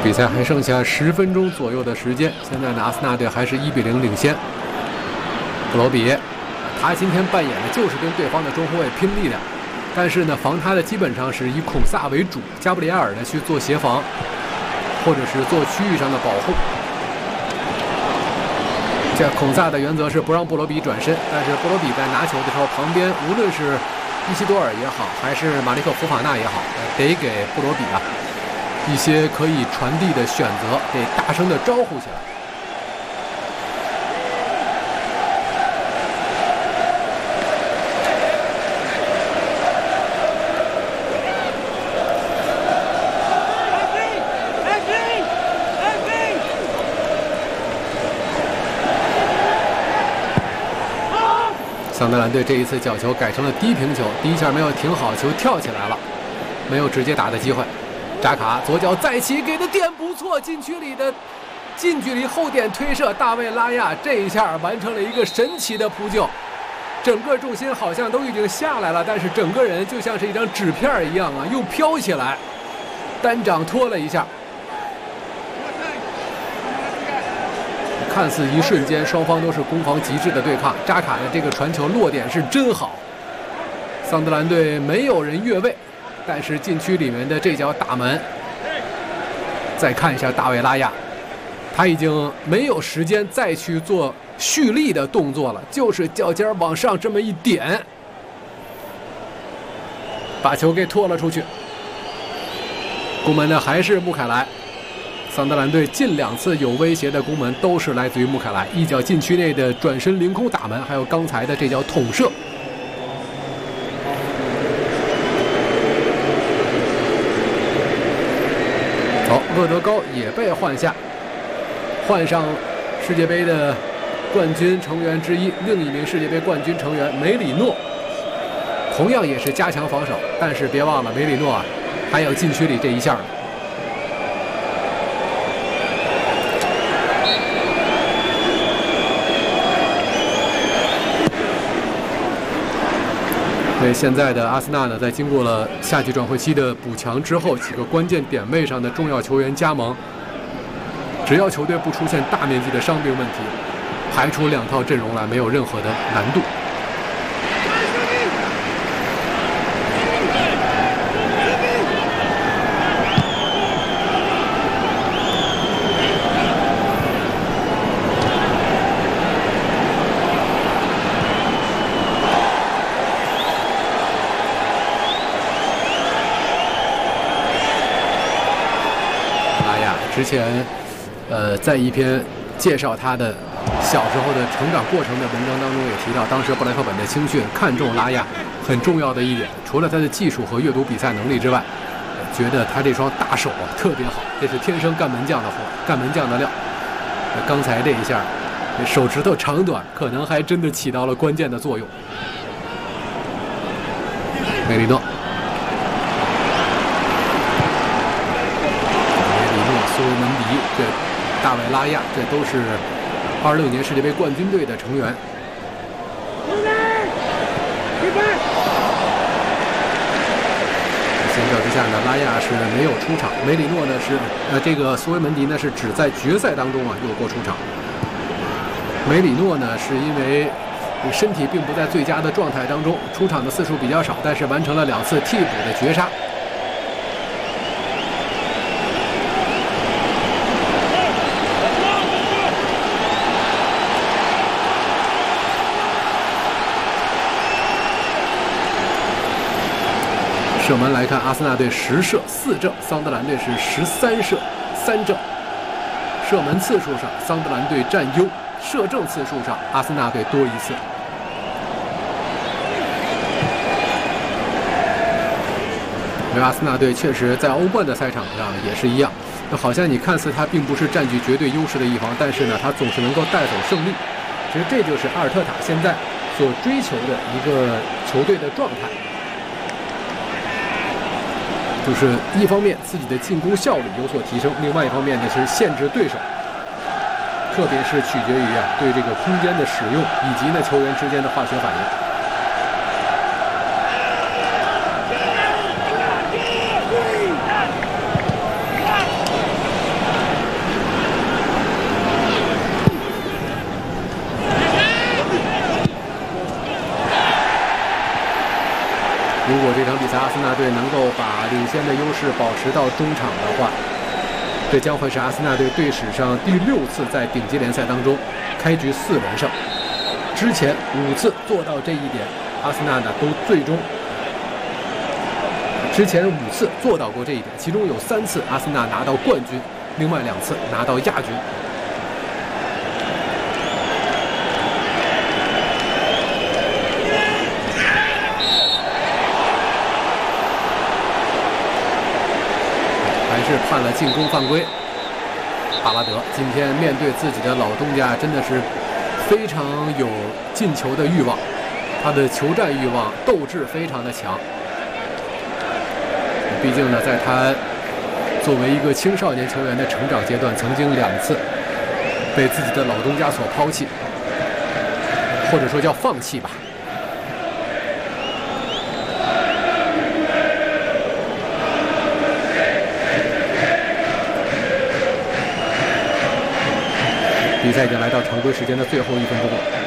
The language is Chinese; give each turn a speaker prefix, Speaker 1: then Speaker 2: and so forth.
Speaker 1: 比赛还剩下10分钟左右的时间，现在呢，阿森纳队还是1比0领先。布罗比，他今天扮演的就是跟对方的中后卫拼力量，但是呢，防他的基本上是以孔萨为主，加布里埃尔呢去做协防，或者是做区域上的保护。这孔萨的原则是不让布罗比转身，但是布罗比在拿球的时候，旁边无论是伊西多尔也好，还是马利克·福法纳也好，得给布罗比一些可以传递的选择，得大声的招呼起来。桑德兰队这一次角球改成了低平球，第一下没有停好，球跳起来了，没有直接打的机会。扎卡左脚再起，给的点不错，禁区里的近距离后点推射，大卫拉亚这一下完成了一个神奇的扑救，整个重心好像都已经下来了，但是整个人就像是一张纸片一样又飘起来，单掌托了一下。看似一瞬间，双方都是攻防极致的对抗。扎卡的这个传球落点是真好，桑德兰队没有人越位，但是禁区里面的这脚打门。再看一下大卫拉亚，他已经没有时间再去做蓄力的动作了，就是脚尖往上这么一点，把球给拖了出去。攻门的还是穆凯莱。桑德兰队近2次有威胁的攻门都是来自于穆凯莱，一脚禁区内的转身凌空打门，还有刚才的这脚捅射。好，厄德高也被换下，换上世界杯的冠军成员之一，另一名世界杯冠军成员梅里诺，同样也是加强防守，但是别忘了梅里诺还有禁区里这一下。对现在的阿森纳呢，在经过了夏季转会期的补强之后，几个关键点位上的重要球员加盟，只要球队不出现大面积的伤病问题，排出2套阵容来没有任何的难度。之前，在一篇介绍他的小时候的成长过程的文章当中也提到，当时布莱克本的青训看中拉亚很重要的一点，除了他的技术和阅读比赛能力之外，觉得他这双大手特别好，这是天生干门将的活，干门将的料。刚才这一下，手指头长短可能还真的起到了关键的作用。梅里诺。苏维门迪，这大卫拉亚，这都是26年世界杯冠军队的成员。相较之下呢，拉亚是没有出场，梅里诺呢是这个苏维门迪呢是只在决赛当中有过出场。梅里诺呢是因为身体并不在最佳的状态当中，出场的次数比较少，但是完成了2次替补的绝杀。射门来看，阿森纳队10射4正，桑德兰队是13射3正。射门次数上，桑德兰队占优，射正次数上，阿森纳队多1次。而阿森纳队确实在欧冠的赛场上也是一样，好像你看似他并不是占据绝对优势的一方，但是呢，他总是能够带走胜利。其实这就是阿尔特塔现在所追求的一个球队的状态。就是一方面自己的进攻效率有所提升，另外一方面呢是限制对手，特别是取决于对这个空间的使用以及呢球员之间的化学反应。 场比赛阿森纳队能够把领先的优势保持到中场的话，这将会是阿森纳队队史上第6次在顶级联赛当中开局4连胜。之前5次做到这一点，阿森纳呢都最终之前5次做到过这一点，其中有3次阿森纳拿到冠军，另外2次拿到亚军。还是判了进攻犯规。巴拉德今天面对自己的老东家，真的是非常有进球的欲望，他的球战欲望、斗志非常的强。毕竟呢，在他作为一个青少年球员的成长阶段，曾经2次被自己的老东家所抛弃，或者说叫放弃吧。比赛已经来到常规时间的最后1分钟了。